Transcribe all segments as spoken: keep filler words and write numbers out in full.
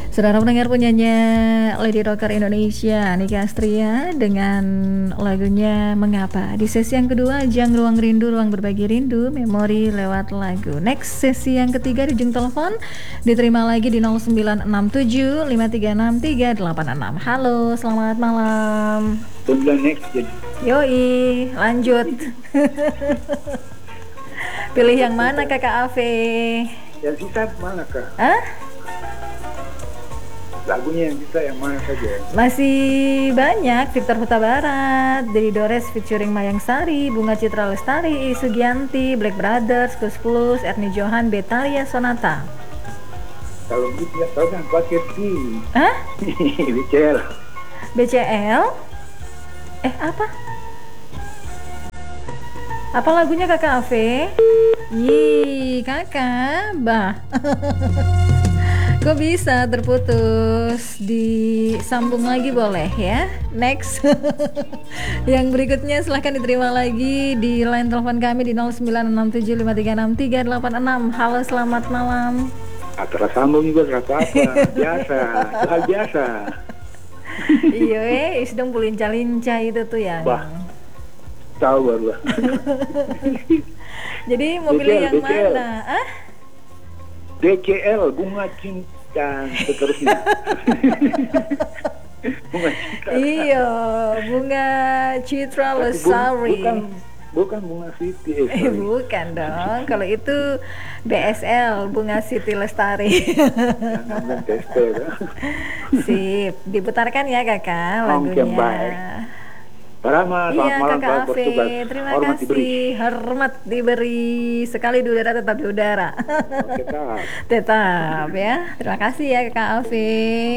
Saudara pendengar punyanya Lady Rocker Indonesia, Niki Astria dengan lagunya Mengapa. Di sesi yang kedua, Ajang Ruang Rindu, Ruang Berbagi Rindu, Memori lewat lagu. Next, sesi yang ketiga di ujung telepon diterima lagi di nol sembilan enam tujuh lima tiga enam tiga delapan enam. Halo, selamat malam. Tunggu next jadi. Yoi, lanjut. Pilih yang mana Kakak Ave? Yang sisa mana Kak? Hah? Lagunya yang bisa yang mana saja? Masih banyak. Victor Huta Barat, Dedi Dores featuring Mayang Sari, Bunga Citra Lestari, I Sugianti, Black Brothers, Kus Plus, Ernie Johan, Betalia Sonata. Kalau gitu ya tahu kan pakai T. Hah? B C L. B C L? Eh apa? Apa lagunya Kakak Ave? Yih, Kakak, bah. Kok bisa terputus? Disambung lagi boleh ya. Next. Yang berikutnya silahkan diterima lagi di line telepon kami di nol sembilan enam tujuh lima tiga enam tiga delapan enam. Halo, selamat malam. Antara sambung juga nggak apa-apa. Biasa, hal biasa. Iya, eh, sedang pulinca-linca itu tuh yang. Bah, tahu baru. Jadi mau pilih yang B C L. mana? Ah? B C L, Bunga Cinta dan seterusnya. Bunga Cinta. Iya, Bunga Citra Lestari. Bukan, bukan Bunga Siti. Eh, Eh, bukan dong. Kalau itu B S L, Bunga Siti Lestari. Jangan tester. Sip, diputarkan ya Kakak lagunya. Oke, baik. Barama, selamat Iya malam, Kakak selamat Ave, bertugas. terima Hormat kasih. diberi. Hormat diberi. Sekali di udara tetap di udara. Oke, Kak. Tetap ya. Terima kasih ya Kakak Ave.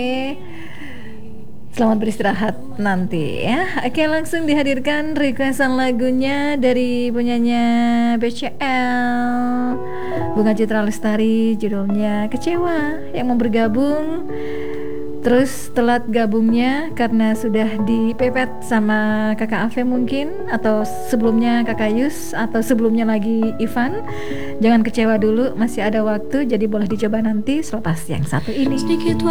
Selamat beristirahat nanti ya. Oke, langsung dihadirkan requestan lagunya dari punyanya B C L, Bunga Citra Lestari, judulnya Kecewa. Yang mau bergabung terus telat gabungnya karena sudah dipepet sama Kakak Ave mungkin, atau sebelumnya Kakak Yus, atau sebelumnya lagi Ivan. Jangan kecewa dulu, masih ada waktu, jadi boleh dicoba nanti selepas yang satu ini. Sedikit